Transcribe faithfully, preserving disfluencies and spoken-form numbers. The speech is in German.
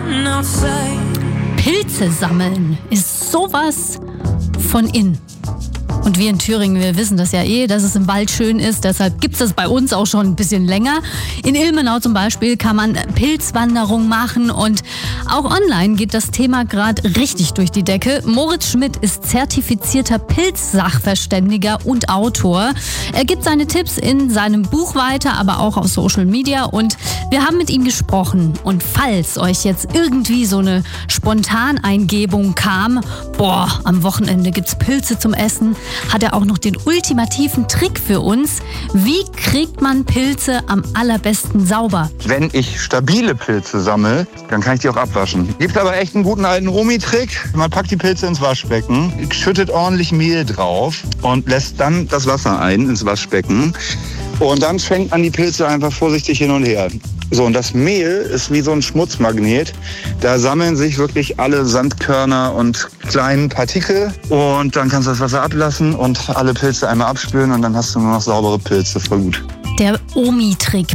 Pilze sammeln ist sowas von in. Und wir in Thüringen, wir wissen das ja eh, dass es im Wald schön ist. Deshalb gibt es das bei uns auch schon ein bisschen länger. In Ilmenau zum Beispiel kann man Pilzwanderung machen. Und auch online geht das Thema gerade richtig durch die Decke. Moritz Schmidt ist zertifizierter Pilzsachverständiger und Autor. Er gibt seine Tipps in seinem Buch weiter, aber auch auf Social Media. Und wir haben mit ihm gesprochen. Und falls euch jetzt irgendwie so eine Spontaneingebung kam, boah, am Wochenende gibt's Pilze zum Essen, hat er auch noch den ultimativen Trick für uns. Wie kriegt man Pilze am allerbesten sauber? Wenn ich stabile Pilze sammle, dann kann ich die auch abwaschen. Gibt aber echt einen guten alten Omi-Trick. Man packt die Pilze ins Waschbecken, schüttet ordentlich Mehl drauf und lässt dann das Wasser ein ins Waschbecken. Und dann schwenkt man die Pilze einfach vorsichtig hin und her. So, und das Mehl ist wie so ein Schmutzmagnet. Da sammeln sich wirklich alle Sandkörner und kleinen Partikel. Und dann kannst du das Wasser ablassen und alle Pilze einmal abspülen und dann hast du nur noch saubere Pilze. Voll gut. Der Omi-Trick.